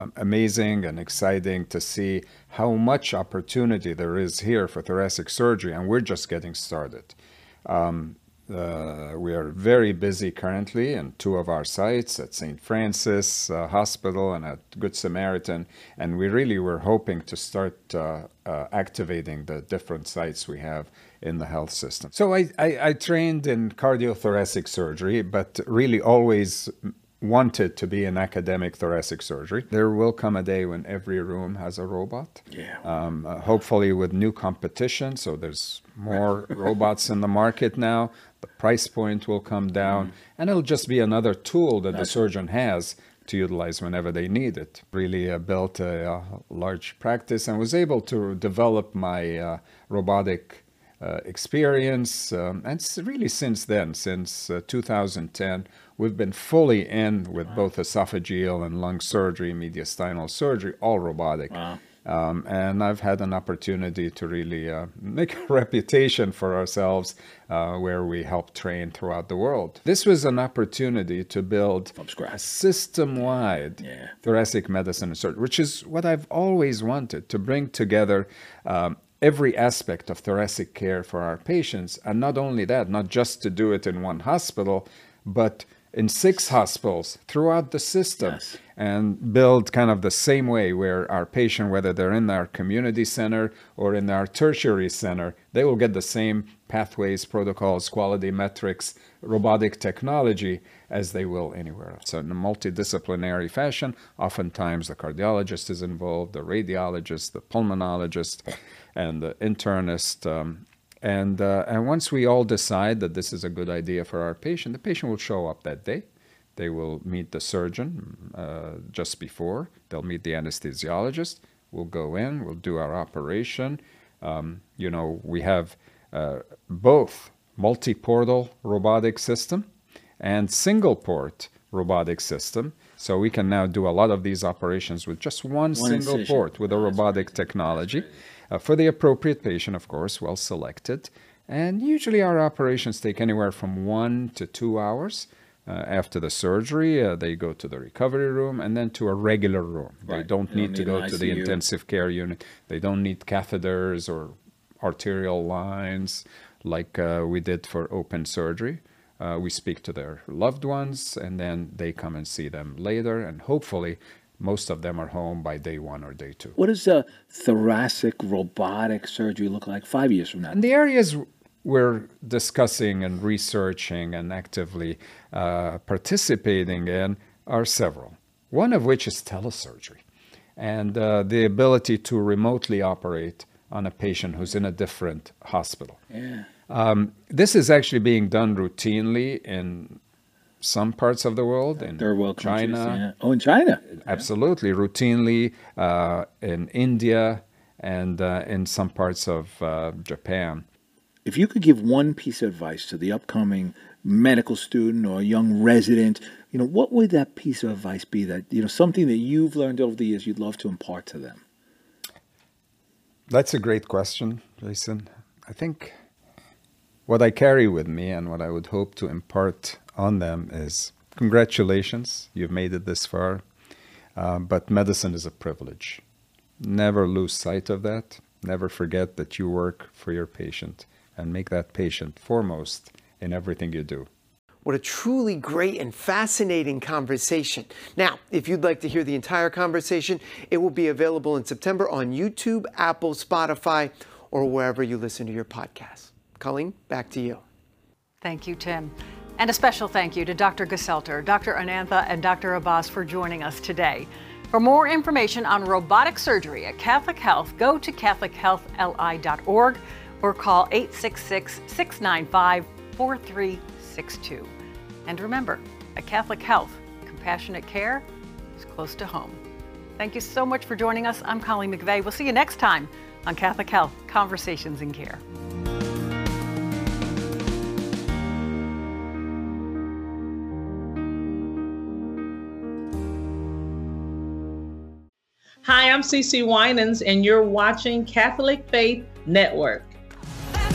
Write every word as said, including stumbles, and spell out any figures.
amazing and exciting to see how much opportunity there is here for thoracic surgery, and we're just getting started. Um, uh, we are very busy currently in two of our sites at Saint Francis uh, Hospital and at Good Samaritan, and we really were hoping to start uh, uh, activating the different sites we have in the health system. So I, I, I trained in cardiothoracic surgery, but really always wanted to be in academic thoracic surgery. There will come a day when every room has a robot. Yeah. Um, uh, hopefully with new competition, so there's more robots in the market now. The price point will come down, mm. and it'll just be another tool that That's the surgeon has to utilize whenever they need it. Really uh, built a, a large practice and was able to develop my uh, robotic uh, experience. Um, and really since then, since uh, two thousand ten, we've been fully in with wow. both esophageal and lung surgery, mediastinal surgery, all robotic. Wow. Um, and I've had an opportunity to really uh, make a reputation for ourselves uh, where we help train throughout the world. This was an opportunity to build a system-wide yeah. thoracic medicine and surgery, which is what I've always wanted, to bring together um, every aspect of thoracic care for our patients. And not only that, not just to do it in one hospital, but in six hospitals throughout the system, yes. and build kind of the same way where our patient, whether they're in our community center or in our tertiary center, they will get the same pathways, protocols, quality metrics, robotic technology as they will anywhere else. So in a multidisciplinary fashion, oftentimes the cardiologist is involved, the radiologist, the pulmonologist, and the internist. Um, And, uh, and once we all decide that this is a good idea for our patient, the patient will show up that day. They will meet the surgeon uh, just before. They'll meet the anesthesiologist. We'll go in. We'll do our operation. Um, you know, we have uh, both multi-portal robotic system and single-port robotic system. So we can now do a lot of these operations with just one, one single incision. port with a robotic technology. Uh, for the appropriate patient, of course, well selected. And usually our operations take anywhere from one to two hours. Uh, after the surgery, uh, they go to the recovery room and then to a regular room. Right. They don't they need don't to need go to the intensive care unit. They don't need catheters or arterial lines like uh, we did for open surgery. Uh, we speak to their loved ones, and then they come and see them later, and hopefully most of them are home by day one or day two. What does a thoracic robotic surgery look like five years from now? And the areas we're discussing and researching and actively uh, participating in are several. One of which is telesurgery, and uh, the ability to remotely operate on a patient who's in a different hospital. Yeah. Um, this is actually being done routinely in some parts of the world, in Third world China. Countries, yeah. Oh, in China. Absolutely, yeah. Routinely uh, in India and uh, in some parts of uh, Japan. If you could give one piece of advice to the upcoming medical student or young resident, you know, what would that piece of advice be? That, you know, something that you've learned over the years you'd love to impart to them? That's a great question, Jason. I think what I carry with me and what I would hope to impart on them is congratulations, you've made it this far, uh, but medicine is a privilege. Never lose sight of that. Never forget that you work for your patient, and make that patient foremost in everything you do. What a truly great and fascinating conversation. Now, if you'd like to hear the entire conversation, it will be available in September on YouTube, Apple, Spotify, or wherever you listen to your podcasts. Colleen, back to you. Thank you, Tim. And a special thank you to Doctor Geselter, Doctor Anantha, and Doctor Abbas for joining us today. For more information on robotic surgery at Catholic Health, go to catholic health l i dot org or call eight six six, six nine five, four three six two. And remember, at Catholic Health, compassionate care is close to home. Thank you so much for joining us. I'm Colleen McVeigh. We'll see you next time on Catholic Health, Conversations in Care. Hi, I'm Cece Winans, and you're watching Catholic Faith Network.